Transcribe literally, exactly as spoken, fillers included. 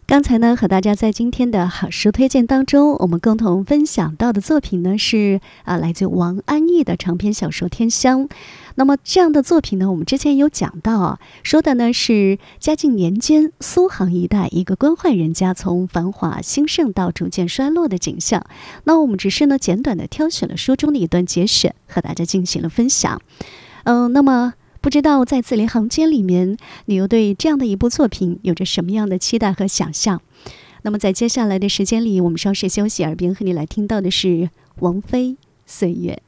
刚才呢，和大家在今天的好书推荐当中，我们共同分享到的作品呢是啊，来自王安忆的长篇小说《天香》。那么这样的作品呢，我们之前有讲到啊，说的呢是嘉靖年间苏杭一带一个官宦人家从繁华兴盛到逐渐衰落的景象。那我们只是呢简短的挑选了书中的一段节选，和大家进行了分享。嗯、呃，那么。不知道在字里行间里面，你又对这样的一部作品有着什么样的期待和想象？那么在接下来的时间里，我们稍事休息，耳边和你来听到的是王菲《岁月》。